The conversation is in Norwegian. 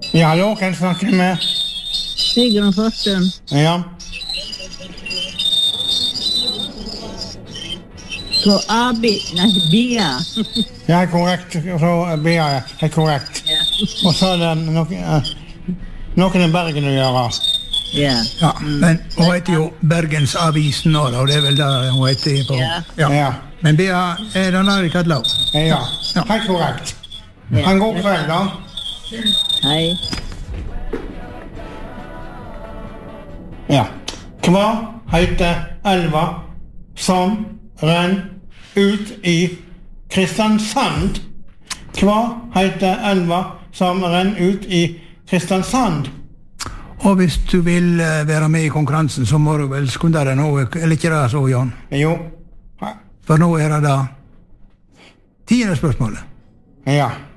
Ja, hallo, kan jeg snakke med? Sigrun Forsum. Ja. På Bia. Ja, korrekt. Så Bia, ja, korrekt. Ja. Og så det noen i Bergen å gjøre. Ja. Ja, men hun heter jo Bergens Avisen nå, og det er vel det hun heter på. Ja. Ja. Men Bea, er det Nari Kadlau? Ja, helt korrekt. Ha en god kveld, da. Hei. Ja. Hva heter elva som renner ut i Kristiansand? Hva heter elva som renner ut i Kristiansand? Og hvis du vil være med i konkurransen, så må du vel skunde deg nå, eller ikke det så, Jan? Jo. For nå er det da 10. spørsmålet. Ja.